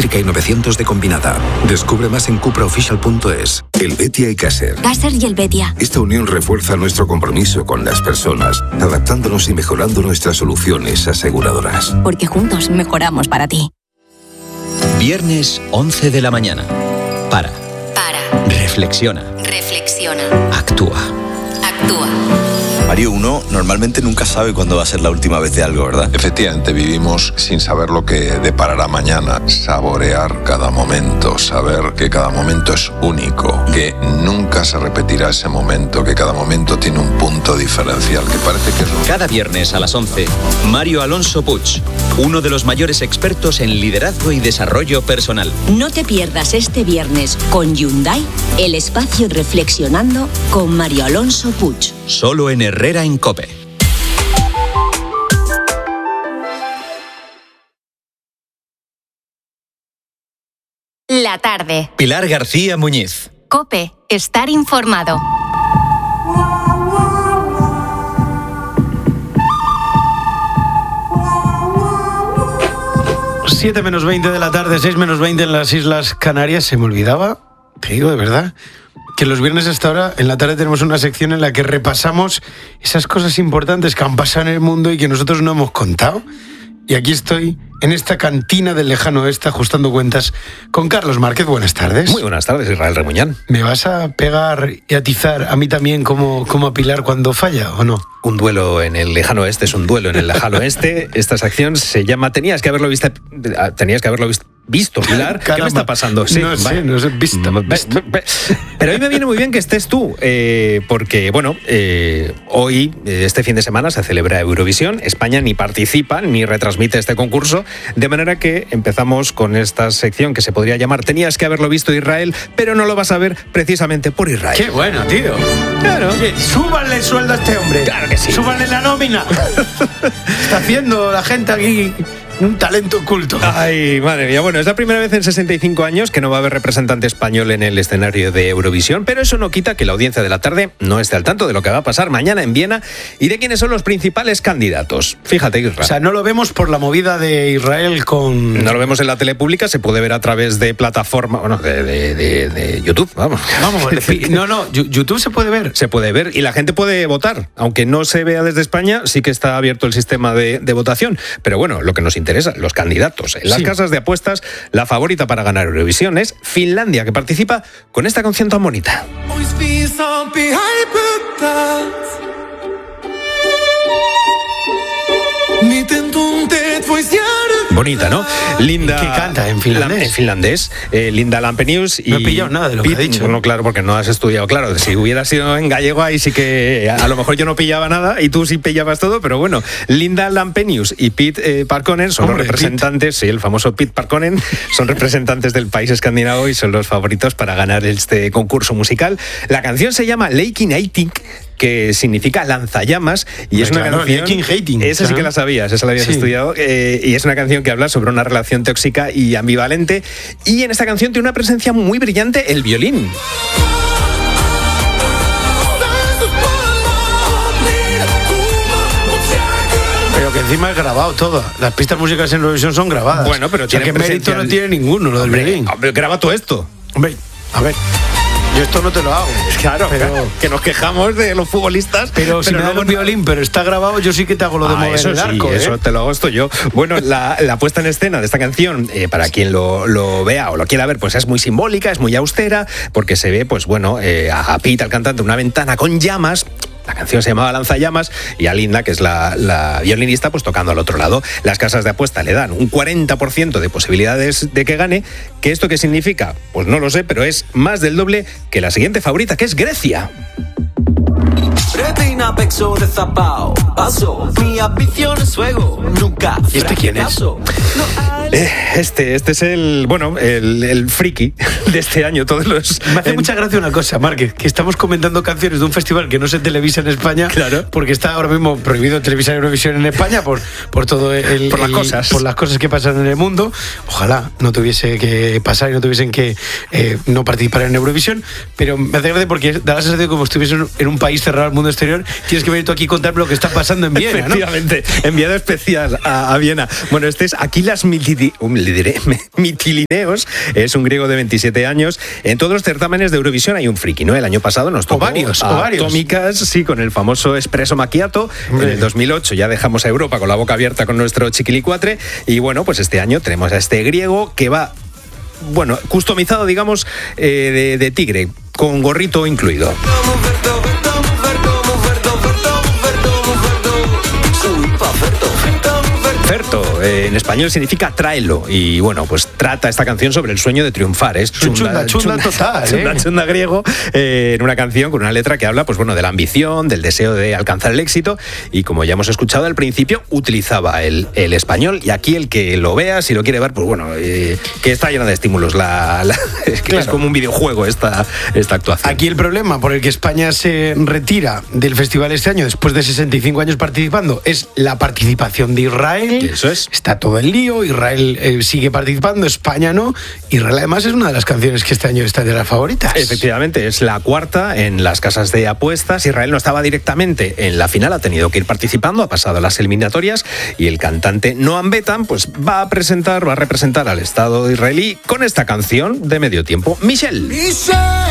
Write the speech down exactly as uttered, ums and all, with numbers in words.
eléctrica y novecientos de combinada. Descubre más en cupra oficial punto es. El Betia y Caser. Caser y el Betia. Esta unión refuerza nuestro compromiso con las personas, adaptándonos y mejorando nuestras soluciones aseguradoras. Porque juntos mejoramos para ti. Viernes once de la mañana. Para. Para. Reflexiona. Reflexiona. Actúa. Actúa. Mario, uno normalmente nunca sabe cuándo va a ser la última vez de algo, ¿verdad? Efectivamente, vivimos sin saber lo que deparará mañana. Saborear cada momento, saber que cada momento es único, que nunca se repetirá ese momento, que cada momento tiene un punto diferencial, que parece que es un... Cada viernes a las once, Mario Alonso Puig, uno de los mayores expertos en liderazgo y desarrollo personal. No te pierdas este viernes con Hyundai, el espacio Reflexionando con Mario Alonso Puig. Solo en Herrera en COPE. La tarde. Pilar García Muñiz. COPE. Estar informado. siete menos veinte de la tarde, seis menos veinte en las Islas Canarias. Se me olvidaba, te digo de verdad, que los viernes a esta hora, en la tarde, tenemos una sección en la que repasamos esas cosas importantes que han pasado en el mundo y que nosotros no hemos contado. Y aquí estoy, en esta cantina del lejano oeste, ajustando cuentas con Carlos Márquez. Buenas tardes. Muy buenas tardes, Israel Remuñán. ¿Me vas a pegar y atizar a mí también como, como a Pilar cuando falla o no? Un duelo en el lejano oeste es un duelo en el lejano oeste. Esta sección se llama Tenías que haberlo visto, tenías que haberlo visto, visto Pilar. Caramba. ¿Qué me está pasando? Sí, no sé, vale. no sé, visto, visto. Pero a mí me viene muy bien que estés tú, eh, porque, bueno, eh, hoy, este fin de semana, se celebra Eurovisión. España ni participa ni retransmite este concurso, de manera que empezamos con esta sección que se podría llamar Tenías que haberlo visto Israel, pero no lo vas a ver precisamente por Israel. ¡Qué bueno, tío! Claro. Oye, súbanle el sueldo a este hombre. Claro que sí. Súbanle la nómina. Está haciendo la gente aquí un talento oculto. Ay, madre mía. Bueno, es la primera vez en sesenta y cinco años que no va a haber representante español en el escenario de Eurovisión, pero eso no quita que la audiencia de la tarde no esté al tanto de lo que va a pasar mañana en Viena y de quiénes son los principales candidatos. Fíjate, Israel. O sea, no lo vemos por la movida de Israel con... No lo vemos en la tele pública, se puede ver a través de plataforma, bueno, de, de, de, de YouTube, vamos. Vamos, no, no, YouTube se puede ver. Se puede ver y la gente puede votar. Aunque no se vea desde España, sí que está abierto el sistema de, de votación. Pero bueno, lo que nos interesa, los candidatos. En las sí. casas de apuestas, la favorita para ganar Eurovisión es Finlandia, que participa con esta canción tan bonita. Bonita, ¿no? Linda. ¿Qué canta en finlandés? La, en finlandés. Eh, Linda Lampenius y. No he pillado nada de lo Pete, que ha dicho. Bueno, claro, porque no has estudiado. Claro, si hubiera sido en gallego, ahí sí que a lo mejor yo no pillaba nada y tú sí pillabas todo, pero bueno, Linda Lampenius y Pete eh, Parkkonen son Hombre, los representantes, Pete. sí, el famoso Pete Parkkonen, son representantes del país escandinavo y son los favoritos para ganar este concurso musical. La canción se llama Leikin Hating, que significa lanzallamas, y es una claro, canción... Hating, esa sí que la sabías, esa la habías sí. estudiado, eh, y es una canción que habla sobre una relación tóxica y ambivalente, y en esta canción tiene una presencia muy brillante el violín. Pero que encima es grabado todo. Las pistas musicales en Eurovisión son grabadas. Bueno, pero o sea, tiene que mérito no tiene ninguno lo del hombre, violín. Hombre, graba todo esto. Hombre, a ver... Yo esto no te lo hago. Claro, pero que nos quejamos de los futbolistas. Pero, pero si pero me da no, un violín, pero está grabado, yo sí que te hago lo de ah, mover eso el sí, arco. Eso ¿eh? te lo hago esto yo. Bueno, la, la puesta en escena de esta canción, eh, para quien lo, lo vea o lo quiera ver, pues es muy simbólica, es muy austera, porque se ve, pues bueno, eh, a Pete, al cantante, una ventana con llamas. La canción se llamaba Lanzallamas y a Linda, que es la, la violinista, pues tocando al otro lado. Las casas de apuesta le dan un cuarenta por ciento de posibilidades de que gane. ¿Qué esto qué significa? Pues no lo sé, pero es más del doble que la siguiente favorita, que es Grecia. ¿Y este quién es? Eh, este, este es el, bueno, el, el friki de este año. Todos los. Me hace en... mucha gracia una cosa, Márquez, que estamos comentando canciones de un festival que no se televisa en España, claro, porque está ahora mismo prohibido televisar Eurovisión en España por, por todo el, por las el, cosas, por las cosas que pasan en el mundo. Ojalá no tuviese que pasar y no tuviesen que eh, no participar en Eurovisión, pero me hace gracia porque da la sensación como si estuviese en un país cerrado al mundo exterior. Tienes que venir tú aquí y contarme lo que está pasando en Viena, efectivamente, ¿no? Enviado especial a, a Viena. Bueno, este es Aquí las multitudes Miti- um, le diré, Mitilineos es un griego de veintisiete años. En todos los certámenes de Eurovisión hay un friki, ¿no? El año pasado nos tocó O varios, a o varios. Atómicas, sí, con el famoso Espresso Macchiato. En el dos mil ocho ya dejamos a Europa con la boca abierta con nuestro chiquilicuatre. Y bueno, pues este año tenemos a este griego que va, bueno, customizado, digamos, eh, de, de tigre, con gorrito incluido. Ferto, eh, en español significa tráelo. Y bueno, pues trata esta canción sobre el sueño de triunfar. Es Chunda, chunda total, ¿eh? chunda, chunda griego, eh, en una canción con una letra que habla, pues bueno, de la ambición, del deseo de alcanzar el éxito. Y como ya hemos escuchado al principio, utilizaba el, el español. Y aquí el que lo vea, si lo quiere ver, pues bueno, eh, que está llena de estímulos. La, la- es que Claro. es como un videojuego esta, esta actuación. Aquí el problema por el que España se retira del festival este año, después de sesenta y cinco años participando, es la participación de Israel. Eso es. Está todo el lío, Israel eh, sigue participando, España no. Israel además es una de las canciones que este año está de las favoritas. Efectivamente, es la cuarta en las casas de apuestas. Israel no estaba directamente en la final, ha tenido que ir participando, ha pasado a las eliminatorias y el cantante Noam Betan pues va a presentar, va a representar al Estado israelí con esta canción de medio tiempo, Michelle.